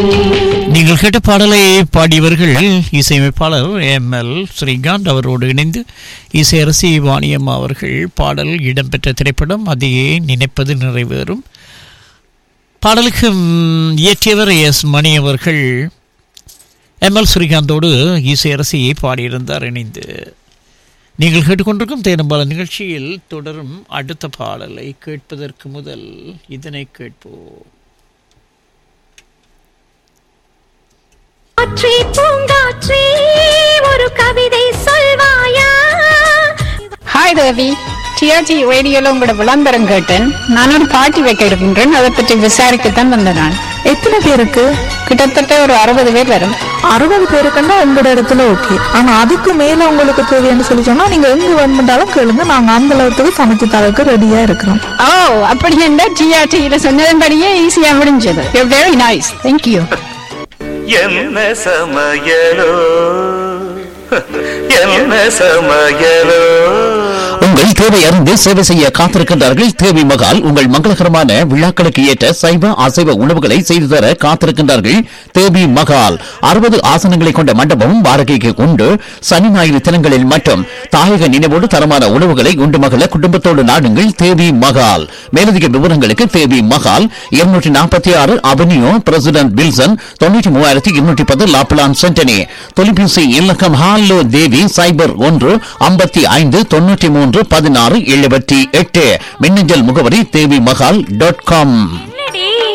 நீங்கள் கேட்ட பாடலை பாடியவர்கள் இசையமைப்பாளர் எம்எல் ஸ்ரீகாந்த் அவரோடு இணைந்து இசையரசி வாணியம்மா அவர்கள். பாடல் இடம்பெற்ற திரைப்படம் அதையே நினைப்பது நிறைவேறும். பாடலுக்கு இயற்றியவர் எஸ் மணி அவர்கள் எம்எல் ஸ்ரீகாந்தோடு இசையரசியை பாடியிருந்தார் இணைந்து. நீங்கள் கேட்டுக்கொண்டிருக்கும் தேனம்பால நிகழ்ச்சியில் தொடரும் அடுத்த பாடலை கேட்பதற்கு முதல் இதனை கேட்போம். ஒரு கவிதை சொல்வாயா? ஹாய் தேவி, டிஆர்டி ரேடியோல உங்களோட விளம்பரம் கேட்டேன். நான் ஒரு பார்ட்டி வைக்க இருக்கின்றேன், அதை பற்றி விசாரிக்கத்தான் வந்தேன். நான் எத்தனை பேருக்கு? கிட்டத்தட்ட ஒரு 60 பேர் வரும். 60 பேருக்குன்னா உங்களோட இடத்துல ஓகே. ஆனா அதுக்கு மேல உங்களுக்கு தேவைன்னு சொல்லி சொன்னா நீங்க எங்க வேணுமென்றாலும் கேளுங்க, நாங்க அந்த அளவுக்கு சமைச்சு தரக்கு ரெடியா இருக்கிறோம். ஓ, அப்படி என்ன? டிஆர்டியில சொன்னதன்படியே ஈஸியா முடிஞ்சது. Very nice, thank you. என்ன சமையலோ என்ன சமையலோ. உங்கள் தேவை அறிந்து சேவை செய்ய காத்திருக்கின்றார்கள் தேவி மகால். உங்கள் மங்களகரமான விழாக்களுக்கு ஏற்ற சைவ அசைவ உணவுகளை செய்து தர காத்திருக்கின்றார்கள் தேவி மகால். 60 ஆசனங்களை கொண்ட மண்டபமும் வாடகைக்கு உண்டு. சனி ஞாயிறு தினங்களில் மட்டும் தாயக நினைவோடு தரமான உணவுகளை உண்டு மகள குடும்பத்தோடு நாடுங்கள் தேவி மகால். மேலதிக விவரங்களுக்கு தேவி Mahal 246 avenue president Wilson 93210 La Plaine சென்டனி. தொலைபேசி இலக்கம் ஹாலோ தேவி சைபர் 155931678. மின்னஞ்சல் முகவரி தேவி மகால் .com.